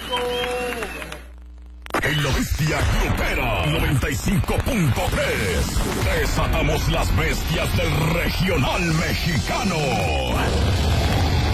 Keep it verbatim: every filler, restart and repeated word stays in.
En la bestia grupera noventa y cinco punto tres desatamos las bestias del regional mexicano.